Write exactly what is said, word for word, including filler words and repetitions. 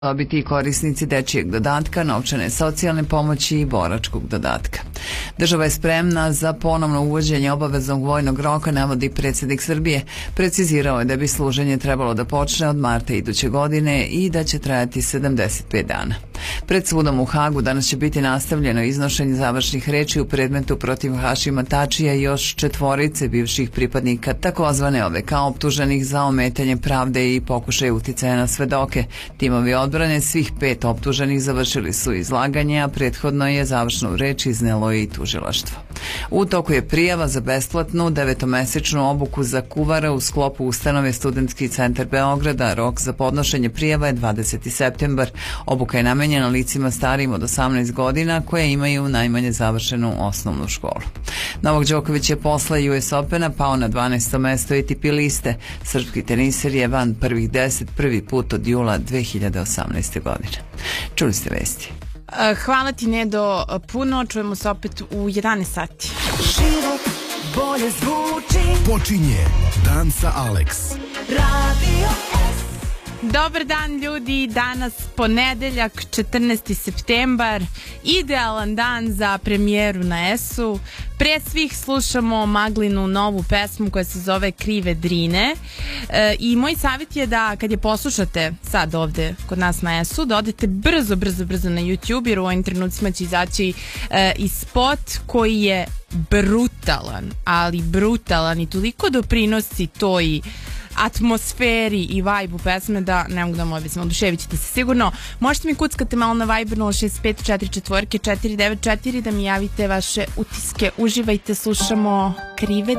dobiti i korisnici dečijeg dodatka, novčane socijalne pomoći i boračkog dodatka. Država je spremna za ponovno uvođenje obaveznog vojnog roka, navodi predsjednik Srbije. Precizirao je da bi služenje trebalo da počne od marta iduće godine i da će trajati sedamdeset pet dana. Pred sudom u Hagu danas će biti nastavljeno iznošenje završnih reči u predmetu protiv Hašima Tačija i još četvorice bivših pripadnika takozvane O V K optuženih za ometanje pravde i pokušaj uticaja na svedoke. Timovi odbrane svih pet optuženih završili su izlaganje, a prethodno je završnu reč iznelo i tužilaštvo. U toku je prijava za besplatnu devetomesečnu obuku za kuvara u sklopu ustanove Studentski centar Beograda. Rok za podnošenje prijava je dvadeseti septembar. Obuka je namenjena licima starijim od osamnaest godina koje imaju najmanje završenu osnovnu školu. Novak Đoković je posle U S Opena pao na dvanaesto mesto A T P liste. Srpski teniser je van prvih deset prvi put od jula dve hiljade osamnaeste. godine. Čuli ste vesti. Hvala ti, Nedo, puno. Čujemo se opet u jedanaest sati. Život bolje zvuči. Počinje Dan sa Alex. Radio S. Dobar dan, ljudi. Danas ponedeljak, četrnaesti septembar. Idealan dan za premijeru na S-u. Pre svih slušamo Maglinu novu pesmu koja se zove Krive drine. E, I moj savjet je da kad je poslušate sad ovde kod nas na S-u, da odete brzo, brzo, brzo na YouTube, jer u ovim trenucima će izaći e, i spot koji je brutalan, ali brutalan i toliko doprinosi toj atmosferi i vibe-u pesme da ne mogu da mu objasnim, oduševit ćete se sigurno. Možete mi kuckati malo na Viber nula šest pet četiri četiri četiri devet četiri da mi javite vaše utiske. Uživajte, slušamo Krive